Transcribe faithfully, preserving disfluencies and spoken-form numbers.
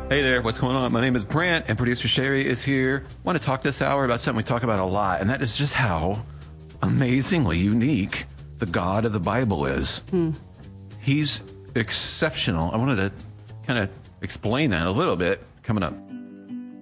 Hey there, what's going on? My name is Brant, and producer Sherry is here. I want to talk this hour about something we talk about a lot, and that is just how amazingly unique the God of the Bible is. Hmm. He's exceptional. I wanted to kind of explain that a little bit coming up.